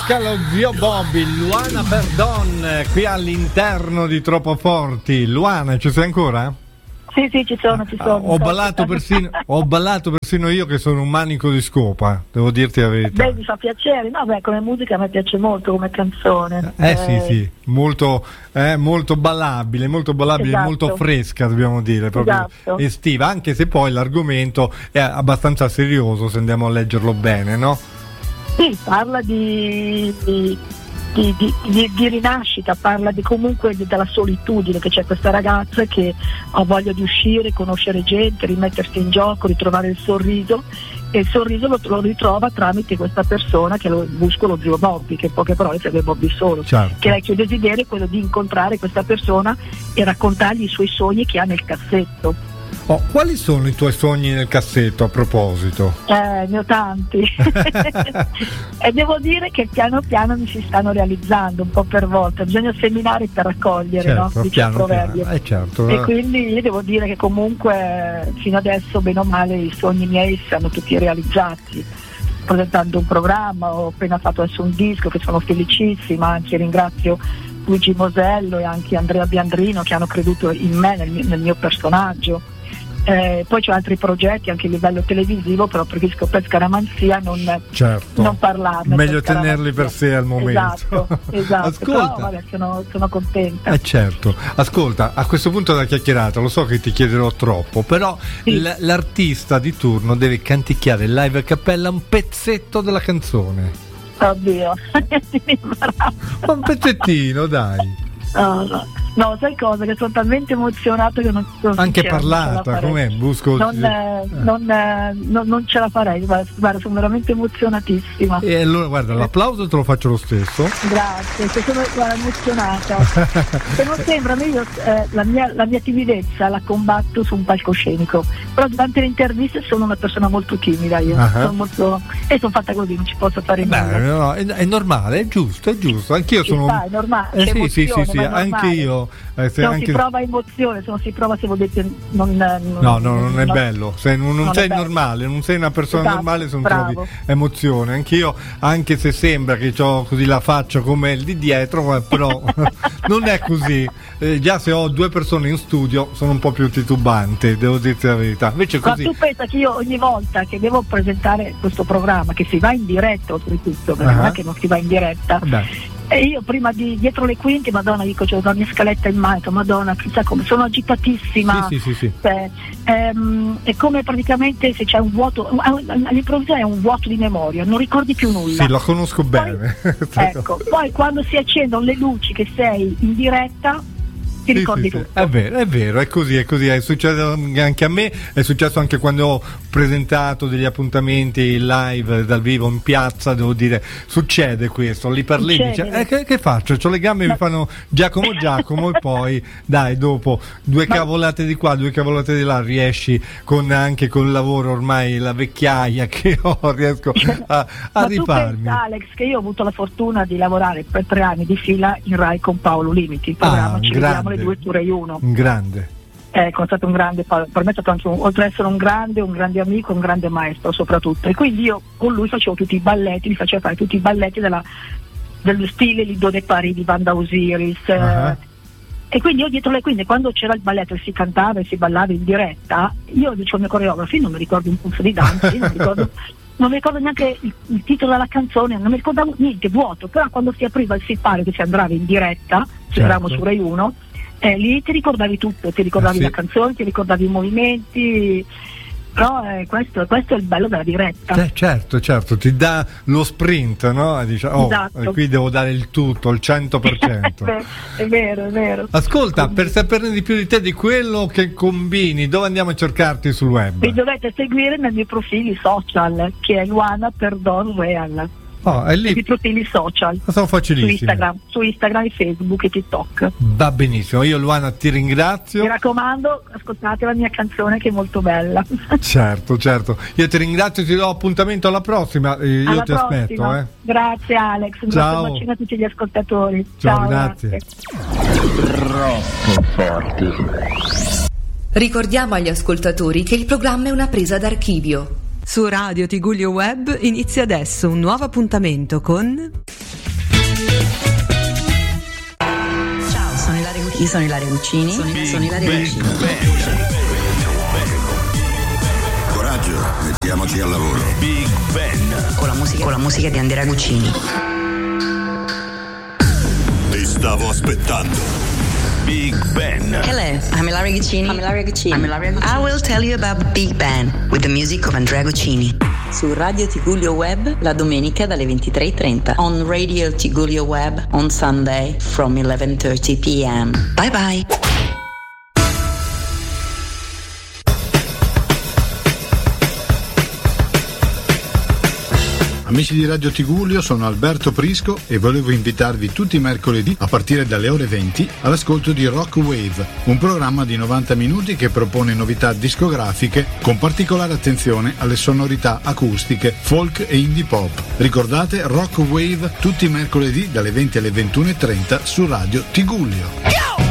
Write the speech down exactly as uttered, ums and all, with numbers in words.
Fresca lo zio Bobby, Luana Perdon, qui all'interno di Troppo Forti. Luana, ci sei ancora? Sì, sì, ci sono, ci sono. Ho ballato persino, ho ballato persino io che sono un manico di scopa, devo dirti la verità. Beh, mi fa piacere, no, beh, come musica a me piace molto, come canzone. Eh, eh sì, sì, molto, eh, molto ballabile, molto ballabile, esatto. Molto fresca, dobbiamo dire, proprio esatto. estiva, anche se poi l'argomento è abbastanza serioso se andiamo a leggerlo bene, no? Sì, parla di... di... Di, di, di, di rinascita, parla di comunque di, della solitudine, che c'è questa ragazza che ha voglia di uscire, conoscere gente, rimettersi in gioco, ritrovare il sorriso, e il sorriso lo, lo ritrova tramite questa persona che lo busca, lo zio Bobby, che in poche parole serve Bobby solo, certo. Che il suo desiderio è quello di incontrare questa persona e raccontargli i suoi sogni che ha nel cassetto. Oh, quali sono i tuoi sogni nel cassetto, a proposito? Eh, ne ho tanti e devo dire che piano piano mi si stanno realizzando un po' per volta, bisogna seminare per raccogliere, certo, no? Dice piano, il proverbio. piano. Eh, certo. E quindi io devo dire che comunque fino adesso bene o male i sogni miei sono tutti realizzati, presentando un programma, ho appena fatto adesso un disco che sono felicissima, anche ringrazio Luigi Mosello e anche Andrea Biandrino che hanno creduto in me, nel mio, nel mio personaggio. Eh, poi c'ho altri progetti anche a livello televisivo, però preferisco per scaramanzia non, certo. non parlarne. Meglio per tenerli per sé al momento. Esatto, esatto. Ascolta. Però vabbè, sono, sono contenta. Eh certo, ascolta, a questo punto della chiacchierata, lo so che ti chiederò troppo, però sì. l- l'artista di turno deve canticchiare live a cappella un pezzetto della canzone. Oddio, un pezzettino, dai. No, no. No, sai cosa? Che sono talmente emozionato che non sono anche sincera, parlata, com'è? Busco non, eh, non, eh, non, non ce la farei, guarda, guarda, sono veramente emozionatissima. E allora guarda, l'applauso te lo faccio lo stesso. Grazie, sono guarda, emozionata. Se non sembra, io eh, la, mia, la mia timidezza la combatto su un palcoscenico, però durante le interviste sono una persona molto timida io, uh-huh. sono molto, e sono fatta così, non ci posso fare Beh, nulla. No, è, è normale, è giusto, è giusto. Anch'io sono. Sta, è normale, eh, sì, sì, sì, sì, anche io. Eh, se non anche... si prova emozione, se non si prova, se vuol dire non, non no, no, non è bello. Se non, non, non sei normale, non sei una persona esatto, normale se non bravo. Trovi emozione. Anch'io, anche se sembra che ho così la faccia come il di dietro, però non è così. Eh, già se ho due persone in studio sono un po' più titubante, devo dirti la verità. Invece così. Ma tu pensa che io ogni volta che devo presentare questo programma, che si va in diretta oltretutto, perché uh-huh. non è che non si va in diretta. Beh. E io prima di dietro le quinte, madonna, dico, c'ho la mia scaletta in mano, madonna, chissà come, sono agitatissima. Sì, sì, sì, sì. Cioè, ehm, è come praticamente se c'è un vuoto, all'improvvisazione è un vuoto di memoria, non ricordi più nulla. Sì, lo conosco bene. Poi, ecco, poi quando si accendono le luci che sei in diretta, ti sì, ricordi sì, tutto. Sì. È vero, è vero, è così, è così, è successo anche a me, è successo anche quando ho presentato degli appuntamenti live dal vivo in piazza, devo dire, succede questo, lì per lì dice, eh, che, che faccio? C'ho le gambe, ma... mi fanno Giacomo Giacomo e poi dai, dopo due ma... cavolate di qua, due cavolate di là, riesci con anche col lavoro ormai, la vecchiaia che ho, riesco a, a ma rifarmi. Tu pensa, Alex, che io ho avuto la fortuna di lavorare per tre anni di fila in Rai con Paolo Limiti, il programma ah, Ci vediamo le due su Rai uno. Un grande. Ecco, è stato un grande, per me è stato anche un, oltre ad essere un grande, un grande amico, un grande maestro soprattutto. E quindi io con lui facevo tutti i balletti, mi faceva fare tutti i balletti della, dello stile Lido De Pari di Vanda Osiris. Uh-huh. Eh, e quindi io dietro le quinte, quando c'era il balletto e si cantava e si ballava in diretta, io dicevo ai miei coreografi, non mi ricordo un puzzo di danza, non mi ricordo, non mi ricordo neanche il, il titolo della canzone, non mi ricordavo niente, vuoto. Però quando si apriva il sipario che si andava in diretta, ci eravamo su Rai uno, Eh, lì ti ricordavi tutto, ti ricordavi ah, sì. la canzone, ti ricordavi i movimenti, però eh, questo, questo è il bello della diretta. Eh, certo, certo, ti dà lo sprint, no? E dici, oh, esatto. Qui devo dare il tutto, il cento per cento. È vero, è vero. Ascolta, per saperne di più di te, di quello che combini, dove andiamo a cercarti sul web? Mi dovete seguire nei miei profili social, che è Luana Perdon Real. Oh, è lì. I profili social sono facilissimi. Su Instagram, su Instagram, Facebook e TikTok. Va benissimo, io Luana ti ringrazio. Mi raccomando, ascoltate la mia canzone che è molto bella. Certo, certo. Io ti ringrazio, ti do appuntamento alla prossima. Io alla ti prossima. aspetto. Eh. Grazie Alex, un ciao. bacino a tutti gli ascoltatori. Ciao, ciao grazie. grazie. Troppo forti. Ricordiamo agli ascoltatori che il programma è una presa d'archivio. Su Radio Tigullio Web inizia adesso un nuovo appuntamento con Io sono Ilaria Guccini. Sono, sono Ilaria Guccini. Coraggio, mettiamoci al lavoro. Big Ben. Con la musica, con la musica di Andrea Guccini. Ti stavo aspettando. Big Ben. Hello, I'm Ilaria Guccini. I'm Ilaria Guccini. I'm Ilaria Guccini. I will tell you about Big Ben with the music of Andrea Guccini. Su Radio Tigullio Web la domenica dalle ventitré e trenta. On Radio Tigullio Web on Sunday from eleven thirty p.m. Bye bye. Amici di Radio Tigullio, sono Alberto Prisco e volevo invitarvi tutti i mercoledì a partire dalle ore venti all'ascolto di Rock Wave, un programma di novanta minuti che propone novità discografiche con particolare attenzione alle sonorità acustiche, folk e indie pop. Ricordate Rock Wave tutti i mercoledì dalle venti alle ventuno e trenta su Radio Tigullio.